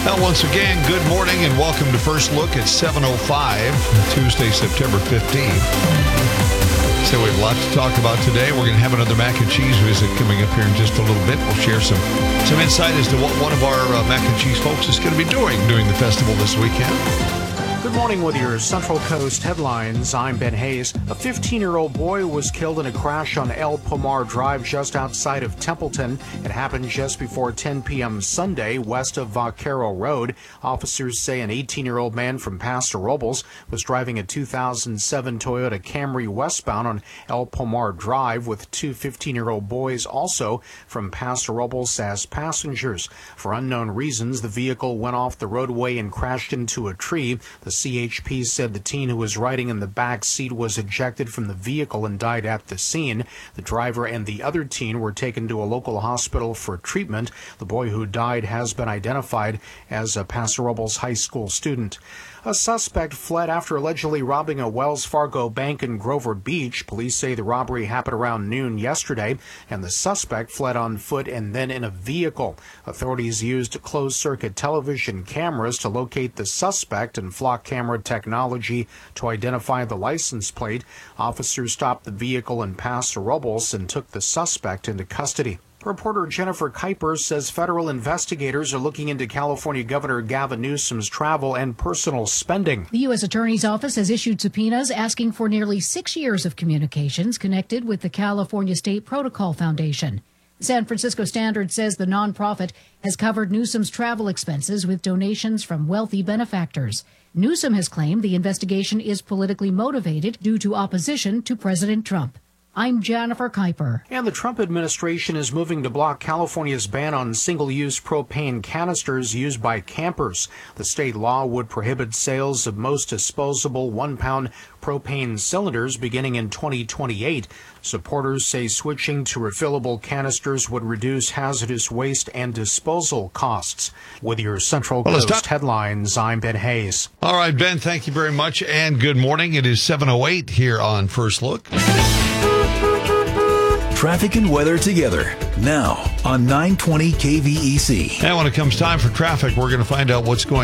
Well, once again, good morning and welcome to First Look at 7:05, Tuesday, September 15th. So we have a lot to talk about today. We're going to have another mac and cheese visit coming up here in just a little bit. We'll share some insight as to what one of our mac and cheese folks is going to be doing during the festival this weekend. Good morning with your Central Coast headlines. I'm Ben Hayes. A 15-year-old boy was killed in a crash on El Pomar Drive just outside of Templeton. It happened just before 10 p.m. Sunday west of Vaquero Road. Officers say an 18-year-old man from Paso Robles was driving a 2007 Toyota Camry westbound on El Pomar Drive with two 15-year-old boys also from Paso Robles as passengers. For unknown reasons, the vehicle went off the roadway and crashed into a tree. The CHP said the teen who was riding in the back seat was ejected from the vehicle and died at the scene. The driver and the other teen were taken to a local hospital for treatment. The boy who died has been identified as a Paso Robles High School student. A suspect fled after allegedly robbing a Wells Fargo bank in Grover Beach. Police say the robbery happened around noon yesterday, and the suspect fled on foot and then in a vehicle. Authorities used closed-circuit television cameras to locate the suspect and flock camera technology to identify the license plate. Officers stopped the vehicle in Paso Robles and took the suspect into custody. Reporter Jennifer Kuiper says federal investigators are looking into California Governor Gavin Newsom's travel and personal spending. The U.S. Attorney's Office has issued subpoenas asking for nearly 6 years of communications connected with the California State Protocol Foundation. The San Francisco Standard says the nonprofit has covered Newsom's travel expenses with donations from wealthy benefactors. Newsom has claimed the investigation is politically motivated due to opposition to President Trump. I'm Jennifer Kuiper. And the Trump administration is moving to block California's ban on single-use propane canisters used by campers. The state law would prohibit sales of most disposable one-pound propane cylinders beginning in 2028. Supporters say switching to refillable canisters would reduce hazardous waste and disposal costs. With your Central Coast headlines, I'm Ben Hayes. All right, Ben, thank you very much, and good morning. It is 7:08 here on First Look. Traffic and weather together now on 920 KVEC. And when it comes time for traffic, we're going to find out what's going